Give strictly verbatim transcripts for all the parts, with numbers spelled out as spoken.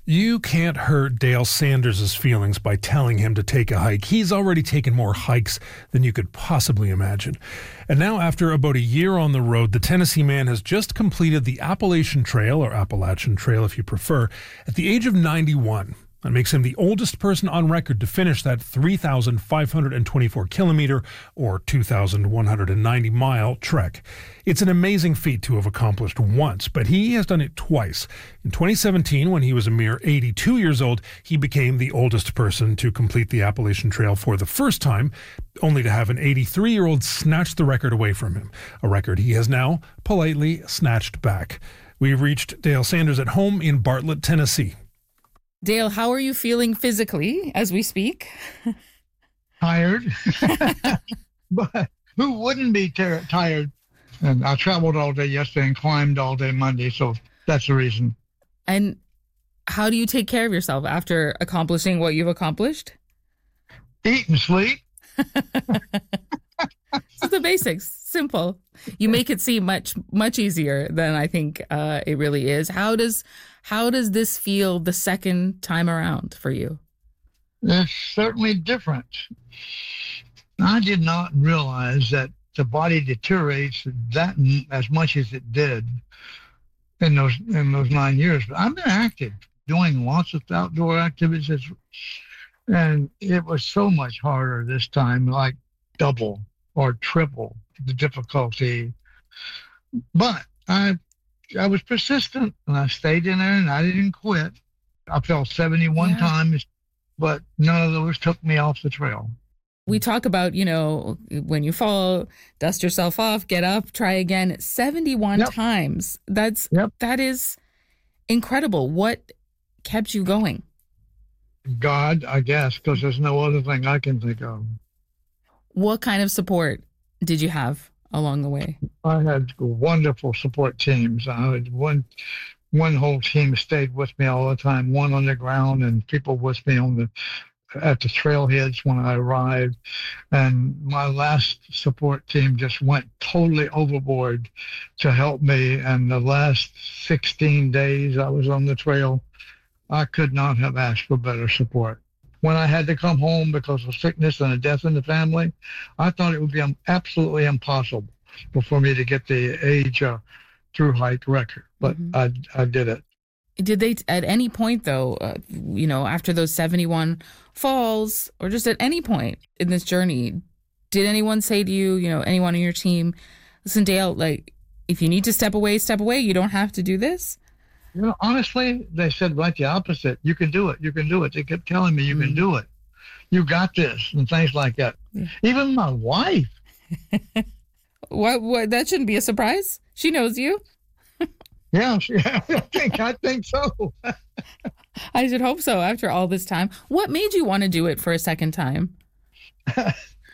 You can't hurt Dale Sanders' feelings by telling him to take a hike. He's already taken more hikes than you could possibly imagine. And now, after about a year on the road, the Tennessee man has just completed the Appalachian Trail, or Appalachian Trail if you prefer, at the age of ninety-one. That makes him the oldest person on record to finish that three thousand five hundred twenty-four kilometer or two thousand one hundred ninety mile trek. It's an amazing feat to have accomplished once, but he has done it twice. In twenty seventeen, when he was a mere eighty-two years old, he became the oldest person to complete the Appalachian Trail for the first time, only to have an eighty-three-year-old snatch the record away from him, a record he has now politely snatched back. We've reached Dale Sanders at home in Bartlett, Tennessee. Dale, how are you feeling physically as we speak? Tired. But who wouldn't be ter- tired? And I traveled all day yesterday and climbed all day Monday, so that's the reason. And how do you take care of yourself after accomplishing what you've accomplished? Eat and sleep. It's the basics. Simple. You make it seem much, much easier than I think uh, it really is. How does how does this feel the second time around for you? It's certainly different. I did not realize that the body deteriorates that as much as it did in those in those nine years. But I've been active, doing lots of outdoor activities, and it was so much harder this time, like double or triple the difficulty. But I I was persistent, and I stayed in there, and I didn't quit. I fell seventy-one yeah. times, but none of those took me off the trail. We talk about, you know, when you fall, dust yourself off, get up, try again. seventy-one Yep. times. That's Yep. that is incredible. What kept you going? God, I guess, because there's no other thing I can think of. What kind of support did you have along the way? I had wonderful support teams. I had one one whole team stayed with me all the time, one on the ground and people with me on the at the trailheads when I arrived. And my last support team just went totally overboard to help me. And the last sixteen days I was on the trail, I could not have asked for better support. When I had to come home because of sickness and a death in the family, I thought it would be absolutely impossible for me to get the age uh, through hike record, but mm-hmm. I I did it. Did they, at any point though, uh, you know, after those seventy-one falls, or just at any point in this journey, did anyone say to you, you know, anyone on your team, listen, Dale, like, if you need to step away, step away. You don't have to do this? You know, honestly, they said right the opposite. You can do it. You can do it. They kept telling me you mm. can do it. You got this, and things like that. Yeah. Even my wife. What? What? That shouldn't be a surprise. She knows you. Yeah, she, I think I think so. I should hope so. After all this time, what made you want to do it for a second time? The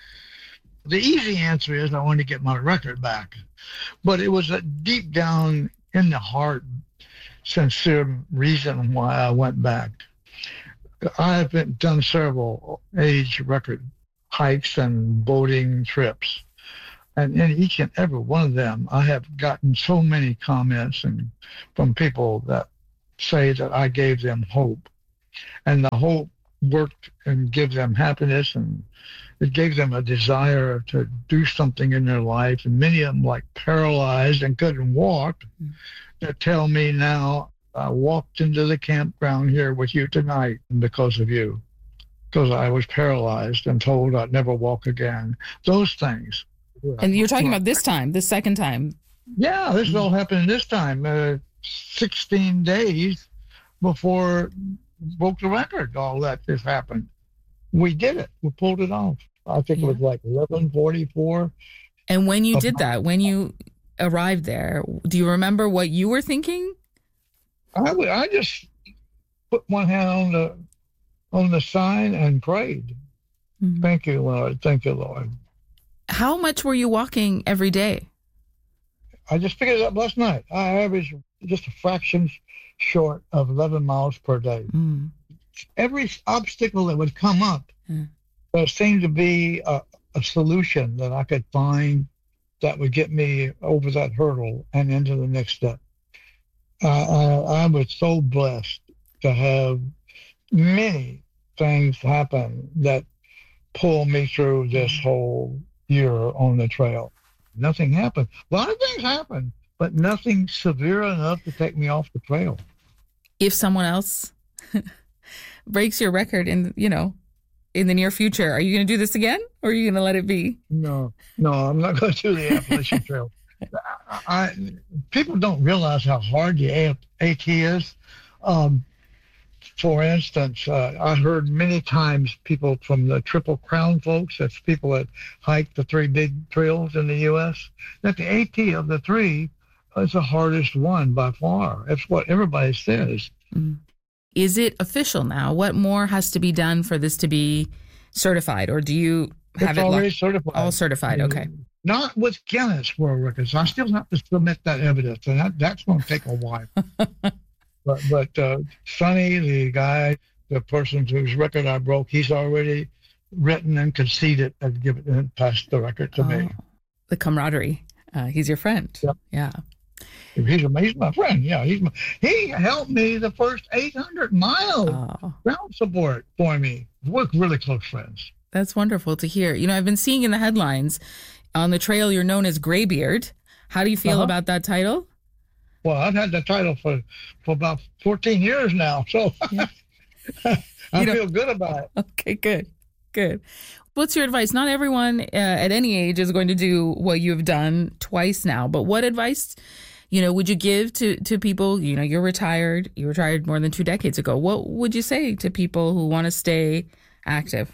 easy answer is I wanted to get my record back, but it was a deep down in the heart, sincere reason why I went back. I've been, done several age record hikes and boating trips. And in each and every one of them, I have gotten so many comments and from people that say that I gave them hope. And the hope worked and gave them happiness, and it gave them a desire to do something in their life. And many of them, like paralyzed and couldn't walk, mm-hmm. that tell me now, I walked into the campground here with you tonight because of you, because I was paralyzed and told I'd never walk again. Those things. And you're talking about this time, this second time. Yeah, this is all happening this time. Uh, sixteen days before broke the record, all that this happened. We did it. We pulled it off. I think yeah. it was like eleven forty-four. And when you did that, when you arrived there, do you remember what you were thinking? I, I just put one hand on the on the sign and prayed. Mm-hmm. Thank you, Lord. Thank you, Lord. How much were you walking every day? I just figured it up last night. I averaged just a fraction short of eleven miles per day. Mm. Every obstacle that would come up, mm. there seemed to be a, a solution that I could find that would get me over that hurdle and into the next step. Uh, I, I was so blessed to have many things happen that pull me through this whole year on the trail. Nothing happened. A lot of things happened, but nothing severe enough to take me off the trail. If someone else breaks your record in, you know, in the near future, are you going to do this again, or are you going to let it be? No, no, I'm not going to do the Appalachian Trail. I, I, people don't realize how hard the AT is. Um, for instance, uh, I heard many times people from the Triple Crown folks, that's people that hike the three big trails in the U S, that the AT of the three is the hardest one by far. That's what everybody says. Mm. Is it official now? What more has to be done for this to be certified, or do you have it's it already lo- certified? All certified, okay. Not with Guinness World Records. I still have to submit that evidence, and that, that's going to take a while. but but uh, Sonny, the guy, the person whose record I broke, he's already written and conceded and given and passed the record to oh, me. The camaraderie. Uh, he's your friend. Yep. Yeah. He's, he's my friend. Yeah, he's my, he helped me the first eight hundred miles oh. ground support for me. We're really close friends. That's wonderful to hear. You know, I've been seeing in the headlines, on the trail you're known as Graybeard. How do you feel uh-huh. about that title? Well, I've had the title for, for about fourteen years now, so yeah. I feel good about it. Okay, good, good. What's your advice? Not everyone uh, at any age is going to do what you've done twice now, but what advice, you know, would you give to, to people? You know, you're retired. You retired more than two decades ago. What would you say to people who want to stay active?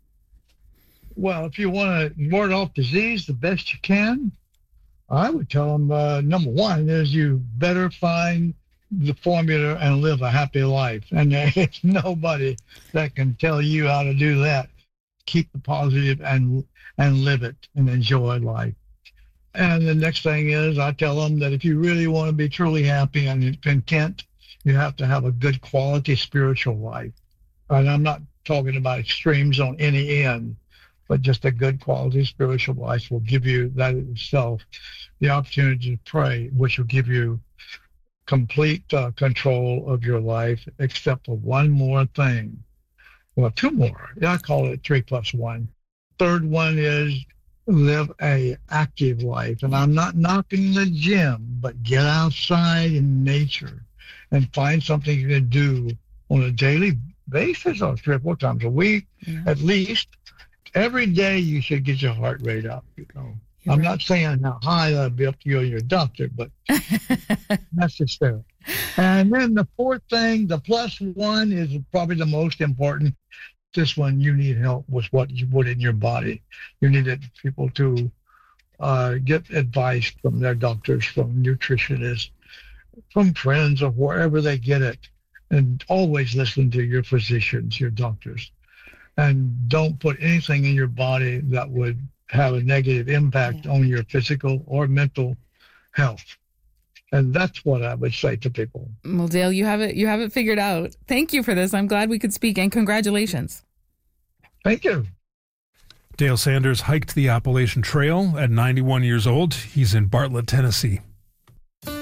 Well, if you want to ward off disease the best you can, I would tell them, uh, number one is you better find the formula and live a happy life. And there's nobody that can tell you how to do that. Keep the positive and and live it and enjoy life. And the next thing is I tell them that if you really want to be truly happy and content, you have to have a good quality spiritual life. And I'm not talking about extremes on any end, but just a good quality spiritual life will give you that itself the opportunity to pray, which will give you complete uh, control of your life, except for one more thing. Well, two more. Yeah, I call it three plus one. Third one is live a active life. And I'm not knocking the gym, but get outside in nature and find something you can do on a daily basis or three or four times a week, yeah. At least. Every day you should get your heart rate up, you know. You're I'm right. Not saying how high that'll be up to you and your doctor, but that's just there. And then the fourth thing, the plus one, is probably the most important. This one, you need help with what you put in your body. You needed people to uh, get advice from their doctors, from nutritionists, from friends, or wherever they get it. And always listen to your physicians, your doctors. And don't put anything in your body that would have a negative impact yeah. on your physical or mental health. And that's what I would say to people. Well, Dale, you have it, you have it figured out. Thank you for this. I'm glad we could speak, and congratulations. Thank you. Dale Sanders hiked the Appalachian Trail at ninety-one years old. He's in Bartlett, Tennessee.